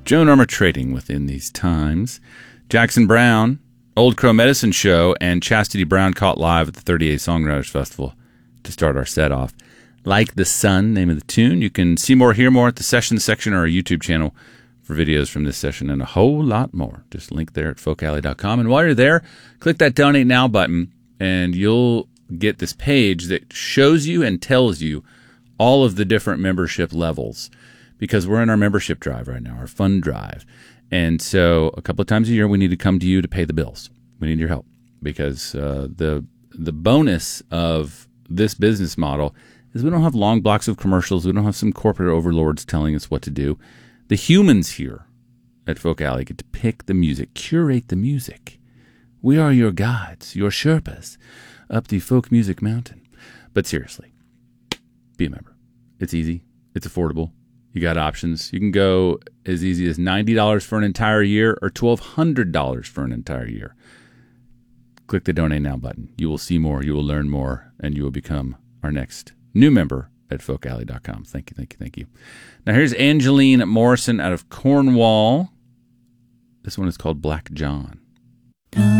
Joan Armour Trading within these times. Jackson Browne, Old Crow Medicine Show, and Chastity Brown caught live at the 38 Songwriters Festival to start our set off. Like the Sun, name of the tune. You can see more, hear more at the Sessions section or our YouTube channel for videos from this session and a whole lot more. Just link there at folkalley.com. And while you're there, click that Donate Now button, and you'll get this page that shows you and tells you all of the different membership levels, because we're in our membership drive right now, our fund drive. And so a couple of times a year, we need to come to you to pay the bills. We need your help, because the bonus of this business model is we don't have long blocks of commercials. We don't have some corporate overlords telling us what to do. The humans here at Folk Alley get to pick the music, curate the music. We are your guides, your Sherpas up the folk music mountain. But seriously, be a member. It's easy. It's affordable. You got options. You can go as easy as $90 for an entire year or $1,200 for an entire year. Click the Donate Now button. You will see more. You will learn more, and you will become our next new member at folkalley.com. Thank you, thank you, thank you. Now here's Angeline Morrison out of Cornwall. This one is called Black John.